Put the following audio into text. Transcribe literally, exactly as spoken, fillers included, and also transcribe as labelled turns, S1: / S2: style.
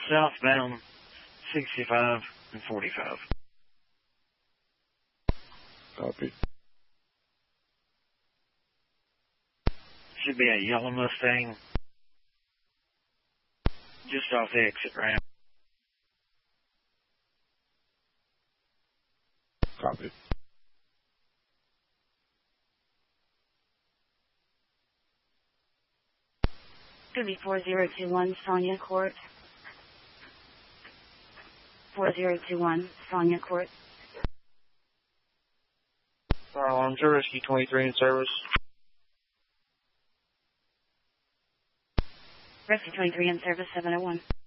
S1: southbound sixty-five and forty-five.
S2: Copy.
S1: Should be a yellow Mustang just off the exit ramp.
S2: Copy.
S3: Could be four zero two one Sonia Court. four zero two one Sonia Court.
S4: Fire alarm, Joe Rescue twenty-three in service.
S3: Rescue twenty-three in service, seven oh one.